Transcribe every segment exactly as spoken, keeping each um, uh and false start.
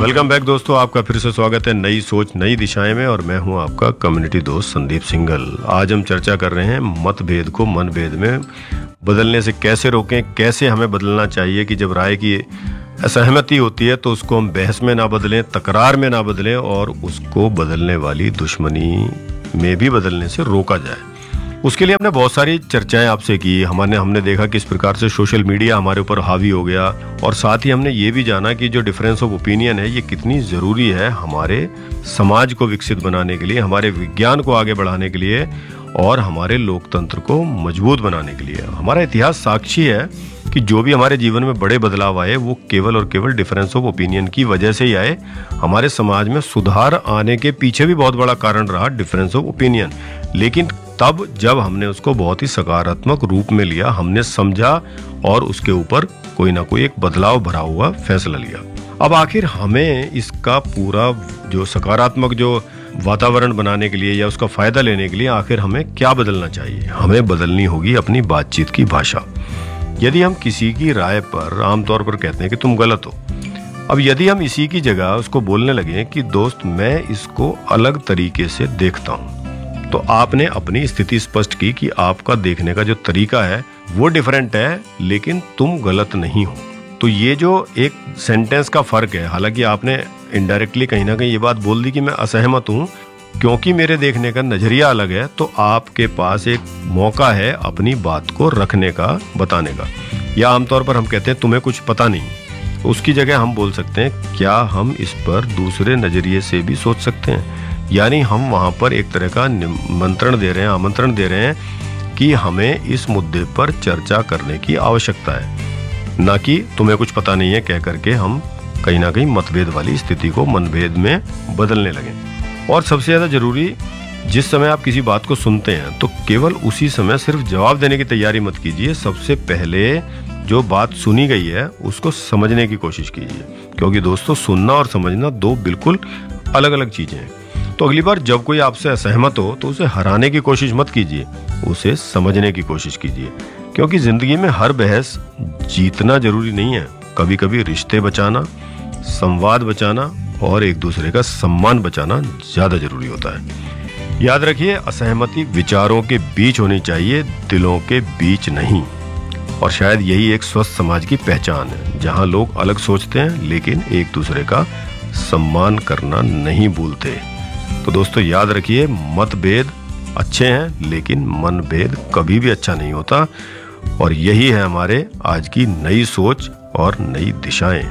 Welcome back दोस्तों, आपका फिर से स्वागत है नई सोच नई दिशाएं में। और मैं हूं आपका कम्युनिटी दोस्त संदीप सिंघल। आज हम चर्चा कर रहे हैं मतभेद को मनभेद में बदलने से कैसे रोकें, कैसे हमें बदलना चाहिए कि जब राय की असहमति होती है तो उसको हम बहस में ना बदलें, तकरार में ना बदलें और उसको बदलने वाली दुश्मनी में भी बदलने से रोका जाए। उसके लिए हमने बहुत सारी चर्चाएं आपसे की। हमारे हमने देखा किस प्रकार से सोशल मीडिया हमारे ऊपर हावी हो गया, और साथ ही हमने ये भी जाना कि जो डिफरेंस ऑफ ओपिनियन है ये कितनी ज़रूरी है हमारे समाज को विकसित बनाने के लिए, हमारे विज्ञान को आगे बढ़ाने के लिए और हमारे लोकतंत्र को मजबूत बनाने के लिए। हमारा इतिहास साक्षी है कि जो भी हमारे जीवन में बड़े बदलाव आए वो केवल और केवल डिफरेंस ऑफ ओपिनियन की वजह से ही आए। हमारे समाज में सुधार आने के पीछे भी बहुत बड़ा कारण रहा डिफरेंस ऑफ ओपिनियन, लेकिन तब जब हमने उसको बहुत ही सकारात्मक रूप में लिया, हमने समझा और उसके ऊपर कोई ना कोई एक बदलाव भरा हुआ फैसला लिया। अब आखिर हमें इसका पूरा जो सकारात्मक जो वातावरण बनाने के लिए या उसका फायदा लेने के लिए आखिर हमें क्या बदलना चाहिए? हमें बदलनी होगी अपनी बातचीत की भाषा। यदि हम किसी की राय पर आमतौर पर कहते हैं कि तुम गलत हो, अब यदि हम इसी की जगह उसको बोलने लगे कि दोस्त मैं इसको अलग तरीके से देखता हूँ, तो आपने अपनी स्थिति स्पष्ट की कि आपका देखने का जो तरीका है वो डिफरेंट है, लेकिन तुम गलत नहीं हो। तो ये जो एक सेंटेंस का फर्क है, हालांकि आपने इनडायरेक्टली कहीं ना कहीं ये बात बोल दी कि मैं असहमत हूँ क्योंकि मेरे देखने का नजरिया अलग है, तो आपके पास एक मौका है अपनी बात को रखने का, बताने का। या आमतौर पर हम कहते हैं तुम्हें कुछ पता नहीं, उसकी जगह हम बोल सकते हैं क्या हम इस पर दूसरे नजरिए से भी सोच सकते हैं। यानी हम वहाँ पर एक तरह का निमंत्रण दे रहे हैं, आमंत्रण दे रहे हैं कि हमें इस मुद्दे पर चर्चा करने की आवश्यकता है, ना कि तुम्हें कुछ पता नहीं है कह करके हम कहीं ना कहीं मतभेद वाली स्थिति को मनभेद में बदलने लगे। और सबसे ज़्यादा जरूरी, जिस समय आप किसी बात को सुनते हैं तो केवल उसी समय सिर्फ जवाब देने की तैयारी मत कीजिए। सबसे पहले जो बात सुनी गई है उसको समझने की कोशिश कीजिए, क्योंकि दोस्तों सुनना और समझना दो बिल्कुल अलग अलग चीज़ें हैं। तो अगली बार जब कोई आपसे असहमत हो तो उसे हराने की कोशिश मत कीजिए, उसे समझने की कोशिश कीजिए, क्योंकि जिंदगी में हर बहस जीतना जरूरी नहीं है। कभी कभी रिश्ते बचाना, संवाद बचाना और एक दूसरे का सम्मान बचाना ज्यादा जरूरी होता है। याद रखिए, असहमति विचारों के बीच होनी चाहिए, दिलों के बीच नहीं। और शायद यही एक स्वस्थ समाज की पहचान है, जहां लोग अलग सोचते हैं लेकिन एक दूसरे का सम्मान करना नहीं भूलते। तो दोस्तों याद रखिए, मतभेद अच्छे हैं लेकिन मनभेद कभी भी अच्छा नहीं होता। और यही है हमारे आज की नई सोच और नई दिशाएं।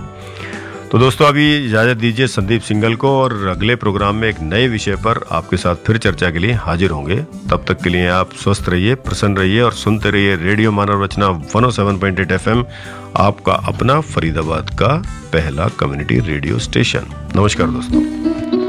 तो दोस्तों अभी इजाजत दीजिए संदीप सिंघल को, और अगले प्रोग्राम में एक नए विषय पर आपके साथ फिर चर्चा के लिए हाजिर होंगे। तब तक के लिए आप स्वस्थ रहिए, प्रसन्न रहिए और सुनते रहिए रेडियो मानव रचना one O seven point eight F M, आपका अपना फरीदाबाद का पहला कम्युनिटी रेडियो स्टेशन। नमस्कार दोस्तों।